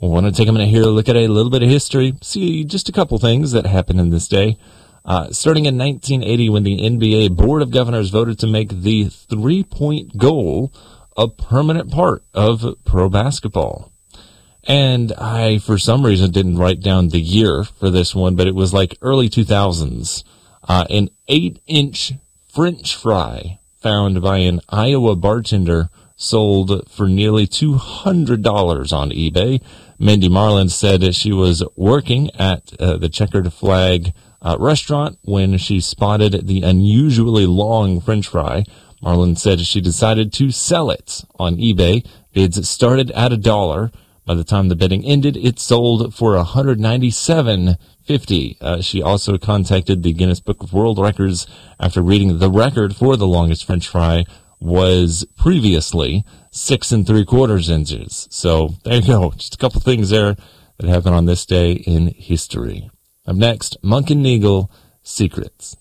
I want to take a minute here to look at a little bit of history, see just a couple things that happened in this day. Starting in 1980, when the NBA Board of Governors voted to make the three-point goal a permanent part of pro basketball. And I, for some reason, didn't write down the year for this one, but it was like early 2000s. An 8-inch French fry found by an Iowa bartender sold for nearly $200 on eBay. Mindy Marlin said that she was working at the Checkered Flag restaurant when she spotted the unusually long French fry. Marlin said she decided to sell it on eBay. Bids started at $1. By the time the bidding ended, it sold for $197.50. She also contacted the Guinness Book of World Records after reading the record for the longest French fry was previously 6 3/4 inches. So there you go. Just a couple things there that happened on this day in history. Up next, Monk and Neagle, Secrets.